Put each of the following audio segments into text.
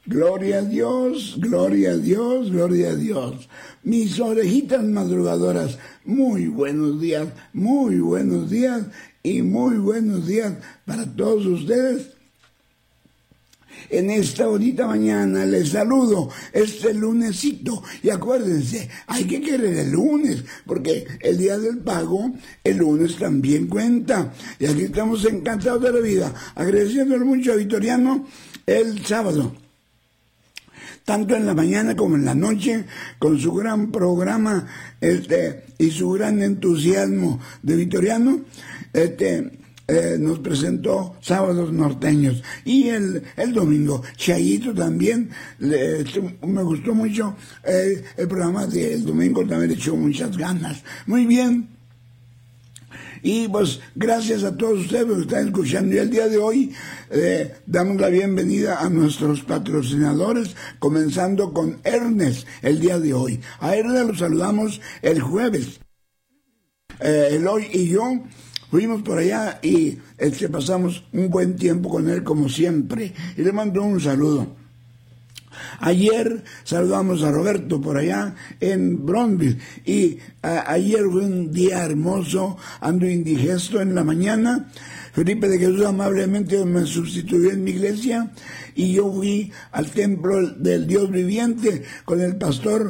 Gloria a Dios, gloria a Dios, gloria a Dios. Mis orejitas madrugadoras, muy buenos días y muy buenos días para todos ustedes. En esta bonita mañana les saludo este lunesito y acuérdense, hay que querer el lunes porque el día del pago, el lunes también cuenta y aquí estamos encantados de la vida, agradeciéndole mucho a Vitoriano el sábado, tanto en la mañana como en la noche, con su gran programa y su gran entusiasmo de Vitoriano, nos presentó Sábados Norteños. Y el domingo, Chayito también, me gustó mucho el programa del domingo, también le echó muchas ganas. Muy bien. Y pues gracias a todos ustedes que están escuchando. Y el día de hoy damos la bienvenida a nuestros patrocinadores, comenzando con Ernest el día de hoy. A Ernest lo saludamos el jueves. Eloy y yo fuimos por allá y pasamos un buen tiempo con él como siempre. Y le mando un saludo. Ayer saludamos a Roberto por allá en Bronville y ayer fue un día hermoso, ando indigesto en la mañana. Felipe de Jesús amablemente me sustituyó en mi iglesia y yo fui al templo del Dios viviente con el pastor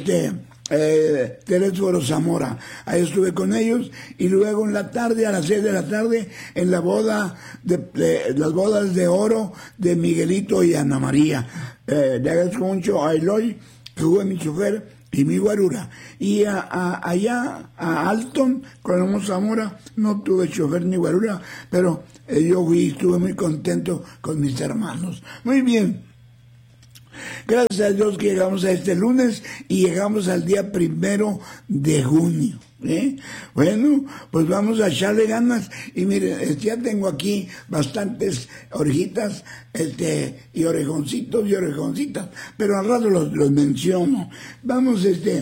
Telésforo Zamora. Ahí estuve con ellos y luego en la tarde, a las 6 de la tarde, en la boda de las bodas de oro de Miguelito y Ana María. Le agradezco mucho a Eloy, que fue mi chofer, y mi guarura. Y allá a Alton, con Zamora, no tuve chofer ni guarura, pero yo fui y estuve muy contento con mis hermanos. Muy bien. Gracias a Dios que llegamos a este lunes y llegamos al día 1 de junio. Bueno, pues vamos a echarle ganas y miren, ya tengo aquí bastantes orejitas y orejoncitas, pero al rato los menciono. Vamos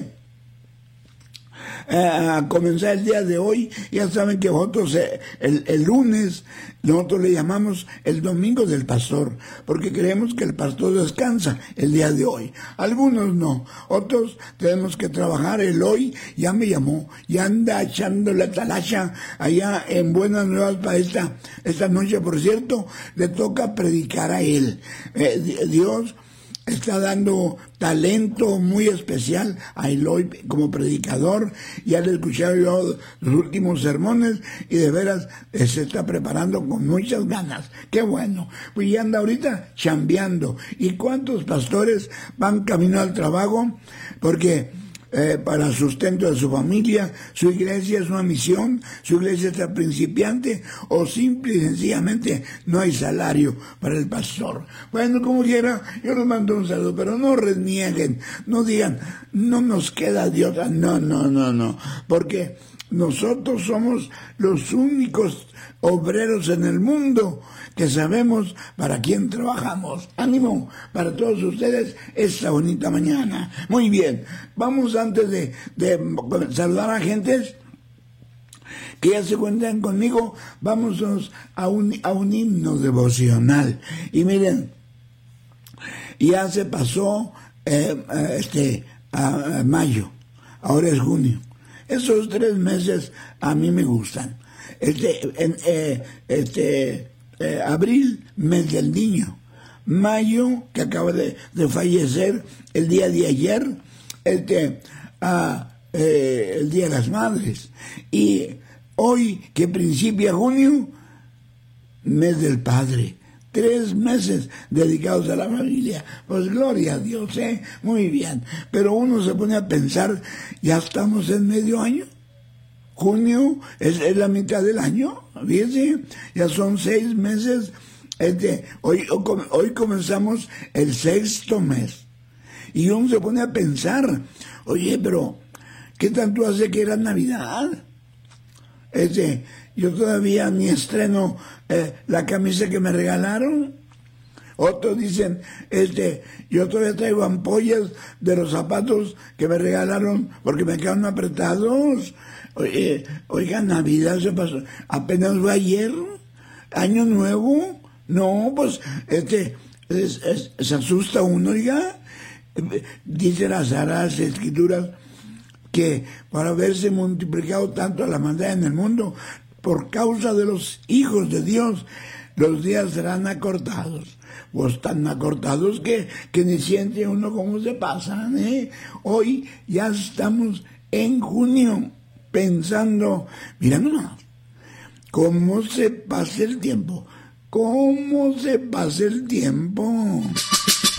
a comenzar el día de hoy. Ya saben que nosotros el lunes nosotros le llamamos el domingo del pastor, porque creemos que el pastor descansa el día de hoy. Algunos no, otros tenemos que trabajar. El hoy ya me llamó, ya anda echando la talacha allá en Buenas Nuevas para esta noche. Por cierto, le toca predicar a él. Dios está dando talento muy especial a Eloy como predicador. Ya le he escuchado yo los últimos sermones y de veras se está preparando con muchas ganas. ¡Qué bueno! Pues ya anda ahorita chambeando. ¿Y cuántos pastores van camino al trabajo? Porque para sustento de su familia, su iglesia es una misión, su iglesia está principiante o simple y sencillamente no hay salario para el pastor. Bueno, como quiera, yo les mando un saludo, pero no renieguen, no digan, no nos queda de otra, no, porque nosotros somos los únicos obreros en el mundo que sabemos para quién trabajamos. Ánimo para todos ustedes esta bonita mañana. Muy bien, vamos antes de saludar a gentes que ya se cuentan conmigo, vámonos a un himno devocional. Y miren, ya se pasó a mayo, ahora es junio. Esos 3 meses a mí me gustan. Abril, mes del niño. Mayo, que acaba de fallecer el día de ayer, el día de las madres. Y hoy, que principia junio, mes del padre. 3 meses dedicados a la familia. Pues gloria a Dios, muy bien. Pero uno se pone a pensar, ya estamos en medio año. Junio es la mitad del año, fíjense, ya son 6 meses. Hoy comenzamos el 6º mes. Y uno se pone a pensar, oye, pero ¿qué tanto hace que era Navidad? Yo todavía ni estreno la camisa que me regalaron. Otros dicen, yo todavía traigo ampollas de los zapatos que me regalaron porque me quedaron apretados. Oiga, Navidad se pasó, apenas fue ayer, Año Nuevo. No, pues Se asusta uno, ya. Dice las Sagradas Escrituras que por haberse multiplicado tanto la maldad en el mundo, por causa de los hijos de Dios, los días serán acortados. Pues tan acortados que ni siente uno cómo se pasan, ¿eh? Hoy ya estamos en junio, pensando, mira nomás, cómo se pasa el tiempo, cómo se pasa el tiempo.